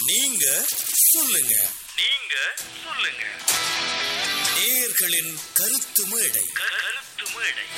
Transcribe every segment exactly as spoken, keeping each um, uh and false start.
நீங்க சொல்லுங்க, நீங்க சொல்லுங்க. நேயர்களின் கருத்து மேடை. கருத்து மேடை.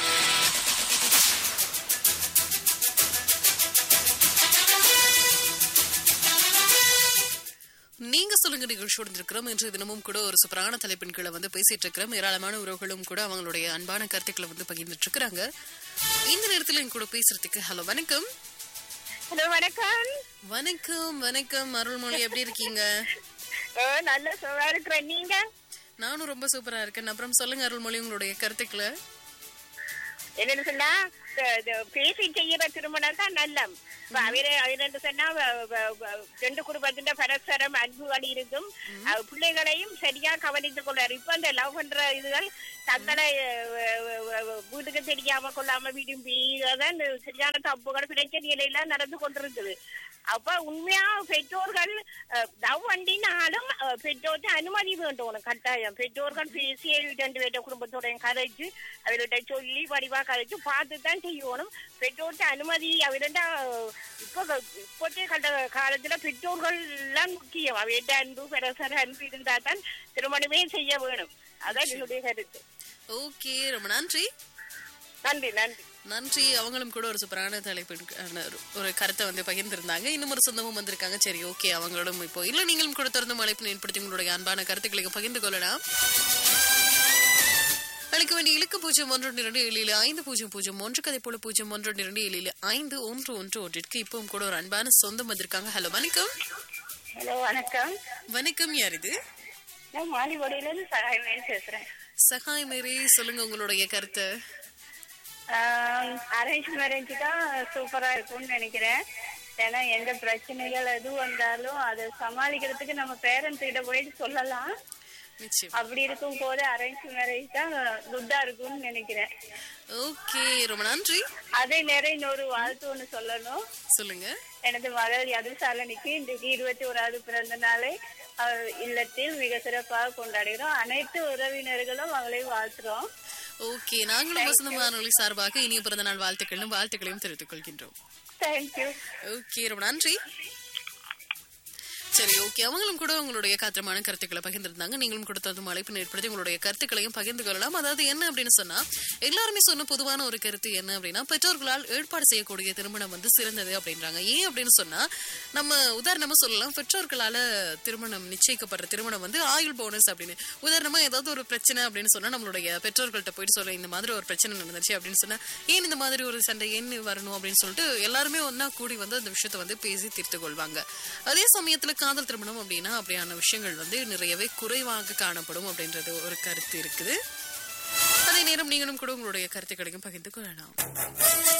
நீங்க சொல்லுங்க நிகழ்ச்சியோடு இருக்கிறோம். இன்று தினமும் கூட ஒரு சூப்பரான தலைப்பின் கீழே வந்து பேசிட்டு இருக்கிறோம். ஏராளமான உறவுகளும் கூட அவங்களுடைய அன்பான கருத்துக்களை வந்து பகிர்ந்துட்டு இருக்கிறாங்க. இந்த நேரத்தில் என் கூட பேசுறதுக்கு ஹலோ வணக்கம். ஹலோ வணக்கம். வணக்கம் வணக்கம் அருள்மொழி, எப்படி இருக்கீங்க? நல்ல சுகமா இருக்கிறேன். நீங்க? நானும் ரொம்ப சூப்பரா இருக்கேன். அப்புறம் சொல்லுங்க அருள்மொழி, உங்களுடைய கருத்துக்களை. என்னன்னு சொன்னா, பேசி செய்யற திருமணம் தான் நல்ல. சொன்னா ரெண்டு குடும்பத்தின் பரஸ்பரம் அன்பு வழி இருக்கும், பிள்ளைகளையும் சரியா கவனித்துக் கொள்ளாரு. இப்ப அந்த லவ் பண்ற இதுகள் தங்களை வீட்டுக்கு தெரியாம கொள்ளாம விரும்பி அதான் சரியான தப்புகள் பிரச்சனைகள் எல்லாம் நடந்து கொண்டிருக்குது. அப்ப உண்மையா பெற்றோர்கள் லவ் வண்டினாலும் பெற்றோர்கிட்ட அனுமதி வேண்டும் கட்டாயம். பெற்றோர்கள் பேசி ரெண்டு பேர்ட்ட குடும்பத்தோட கதைச்சு அவர்கிட்ட சொல்லி வடிவா கதைச்சு பார்த்துதான் செய்யணும். பெற்றோர்கிட்ட அனுமதி அவர்கிட்ட இப்ப இப்போதைய கண்ட காலத்துல பெற்றோர்கள் எல்லாம் முக்கியம். அவர்கிட்ட அன்பு பிரசர அன்பு இருந்தா தான் திருமணமே செய்ய வேணும். அதான் என்னுடைய கருத்து. ஓகே, ரொம்ப நன்றி. நன்றி நன்றி நன்றி. அவங்களும் கூட ஒரு சூப்பரான தலைப்பு ஒரு கருத்தை வந்து பகிர்ந்திருந்தாங்க. இன்னும் ஒரு சொந்தமும் வந்திருக்காங்க. சரி, ஓகே, அவங்களும் இப்போ இல்ல நீங்களும் கூட தொடர்ந்து அழைப்பு ஏற்படுத்தி உங்களுடைய அன்பான கருத்துக்களை பகிர்ந்து கொள்ளலாம். அளிக்க வேண்டிய இலக்கு பூஜ்ஜியம் ஒன்று இரண்டு ஏழு ஐந்து பூஜ்ஜியம் பூஜ்ஜியம் ஒன்று கதை போல பூஜ்ஜியம் ஒன்று இரண்டு ஏழு ஐந்து ஒன்று ஒன்று ஒன்றிற்கு இப்பவும் கூட ஒரு அன்பான சொந்தம் வந்திருக்காங்க. ஹலோ வணக்கம். ஹலோ வணக்கம். வணக்கம், யார் இது? நான் மாலிபடியில இருந்து சகாய் மேரி பேசுறேன். சகாய் மேரி, சொல்லுங்க உங்களுடைய கருத்து. அரேஞ்ச் மேரேஜ் தான் சூப்பரா இருக்கும்னு நினைக்கிறேன். ஏன்னா எந்த பிரச்சனைகள் எது வந்தாலும் அதை சமாளிக்கிறதுக்கு நம்ம பேரண்ட்ஸ் கிட்ட போயிட்டு சொல்லலாம். அப்படி இருக்கும் போது அரேஞ்ச் மேரேஜ் தான் குட்டா இருக்கும்னு நினைக்கிறேன். ஓகே, ரொம்ப நன்றி. அதே நேரம் இன்னொரு வாழ்த்து ஒண்ணு சொல்லணும். சொல்லுங்க. எனது மகள் யதுசாலனிக்கு இன்றைக்கு இருபத்தி ஓராவது பிறந்த நாளை இல்லத்தில் மிக சிறப்பாக கொண்டாடுகிறோம். அனைத்து உறவினர்களும் அவளை வாழ்த்துறோம். ஓகே, நாங்களும் வசந்தமானொலி சார்பாக இனிய பிறந்த நாள் வாழ்த்துக்களும் வாழ்த்துக்களையும் தெரிவித்துக் கொள்கின்றோம். தேங்க்யூ. ஓகே, ரொம்ப நன்றி. சரி, ஓகே, அவங்களும் கூட உங்களுடைய காத்திரமான கருத்துக்களை பகிர்ந்திருந்தாங்க. நீங்களும் கூட தொடர்ந்து அழைப்பு ஏற்படுத்தி உங்களுடைய கருத்துக்களையும் பகிர்ந்து கொள்ளலாம். அதாவது என்ன அப்படின்னு சொன்னா, எல்லாருமே சொன்ன பொதுவான ஒரு கருத்து என்ன அப்படின்னா, பெற்றோர்களால் ஏற்பாடு செய்யக்கூடிய திருமணம் வந்து சிறந்தது அப்படின்றாங்க. ஏன் அப்படின்னு சொன்னா, நம்ம உதாரணமா சொல்லலாம், பெற்றோர்களால திருமணம் நிச்சயிக்கப்படுற திருமணம் வந்து ஆயுள் போனஸ் அப்படின்னு. உதாரணமா ஏதாவது ஒரு பிரச்சனை அப்படின்னு சொன்னா நம்மளுடைய பெற்றோர்கள்ட்ட போயிட்டு சொல்ல, இந்த மாதிரி ஒரு பிரச்சனை நடந்துச்சு அப்படின்னு சொன்னா, ஏன் இந்த மாதிரி ஒரு சண்டை என்ன வரணும் அப்படின்னு சொல்லிட்டு எல்லாருமே ஒன்னா கூடி வந்து அந்த விஷயத்த வந்து பேசி தீர்த்து கொள்வாங்க. அதே சமயத்துல காதல் திருமணம் அப்படின்னா அப்படியான விஷயங்கள் வந்து நிறையவே குறைவாக காணப்படும் அப்படின்றது ஒரு கருத்து இருக்குது. அதே நேரம் நீங்களும் கூட உங்களுடைய கருத்துக்களையும் பகிர்ந்து கொள்ளலாம்.